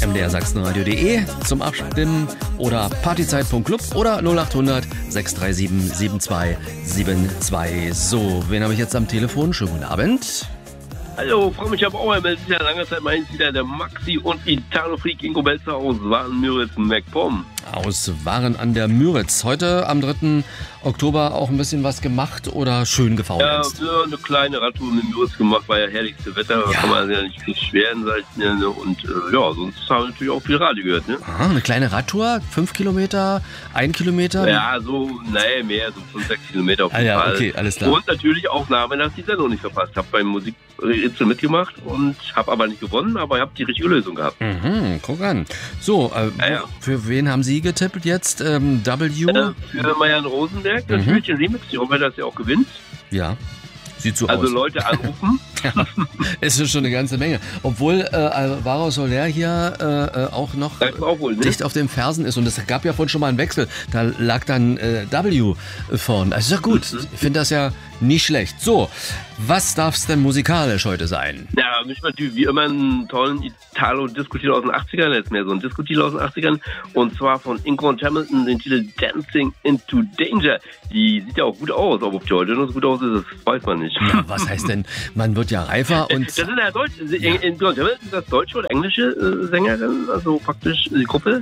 mdrsachsenradio.de zum Abstimmen oder partyzeit.club oder 0800 637 7272. So, wen habe ich jetzt am Telefon? Schönen guten Abend. Hallo, freue mich aber auch, es ist ja lange Zeit mal wieder der Maxi und Italo-Freak Ingo Belzer aus Waren-Müritz in MacPom. Aus Waren an der Müritz. Heute am 3. Oktober auch ein bisschen was gemacht oder schön gefaulenzt? Ja, eine kleine Radtour in Müritz gemacht, war ja herrlichste Wetter, da kann man ja nicht beschweren, sag ich mir. Ne? Und sonst haben wir natürlich auch viel Radio gehört. Ne? Aha, eine kleine Radtour, 5 Kilometer, 1 Kilometer? Ja, mehr, so 5, 6 Kilometer auf jeden Fall. Okay, alles klar. Und natürlich auch Nachmittags die Sendung nicht verpasst. Habe beim Musikrätsel mitgemacht und habe aber nicht gewonnen, aber ich habe die richtige Lösung gehabt. Mhm, guck an. So, für wen haben Sie getippt jetzt? W? Für Marianne Rosenberg, natürlich den Remix, ich hoffe, dass er auch gewinnt. Ja, sieht so aus. Also Leute anrufen. Ja, es ist schon eine ganze Menge. Obwohl Alvaro Soler hier auch noch dicht auf den Fersen ist. Und es gab ja vorhin schon mal einen Wechsel. Da lag dann W vorn. Also ist ja gut. Ich finde das ja nicht schlecht. So, was darf es denn musikalisch heute sein? Ja, mich natürlich wie immer einen tollen Italo-Disco-Titel aus den 80ern. Jetzt mehr so ein Disco-Titel aus den 80ern. Und zwar von Ingo und Hamilton, den Titel Dancing into Danger. Die sieht ja auch gut aus. Aber ob die heute noch so gut aus ist, das weiß man nicht. Ja, was heißt denn, man wird ja reifer und... Das sind ja Deutsche. Ingo und Hamilton, ist das deutsche oder englische Sängerin? Also praktisch die Gruppe?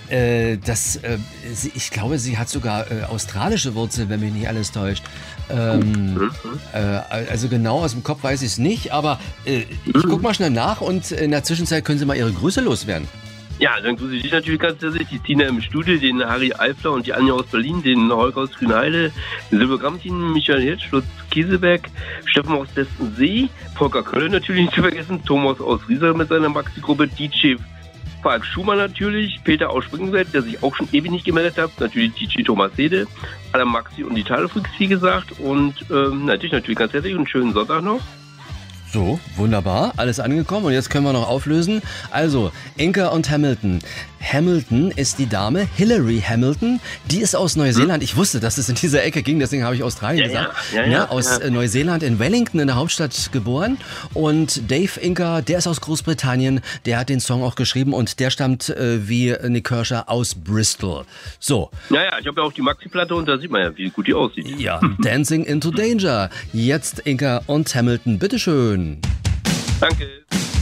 Ich glaube, sie hat sogar australische Wurzeln, wenn mich nicht alles täuscht. Also genau aus dem Kopf weiß ich es nicht, aber ich guck mal schnell nach und in der Zwischenzeit können Sie mal Ihre Grüße loswerden. Ja, dann grüße ich natürlich ganz herzlich die Tina im Studio, den Harry Eifler und die Anja aus Berlin, den Holger aus Grünheide, den Silber Gramtin, Michael Hirsch, Lutz Kieseberg, Steffen aus Bestensee, Volker Kölle natürlich nicht zu vergessen, Thomas aus Riesa mit seiner Maxi-Gruppe, DJ Falk Schumann natürlich, Peter aus Springwelt, der sich auch schon ewig nicht gemeldet hat, natürlich DJ Thomas Hede, alle Maxi und die Italo-Freaks, wie gesagt, und natürlich ganz herzlich und einen schönen Sonntag noch. So, wunderbar, alles angekommen und jetzt können wir noch auflösen. Also, Inga und Hamilton. Hamilton ist die Dame, Hillary Hamilton, die ist aus Neuseeland. Ich wusste, dass es in dieser Ecke ging, deswegen habe ich Australien gesagt. Aus Neuseeland in Wellington, in der Hauptstadt, geboren. Und Dave Inga, der ist aus Großbritannien, der hat den Song auch geschrieben und der stammt wie Nick Kershaw aus Bristol. So. Naja, ich habe ja auch die Maxi-Platte und da sieht man ja, wie gut die aussieht. Ja, Dancing into Danger. Jetzt Inga und Hamilton, bitteschön. Danke.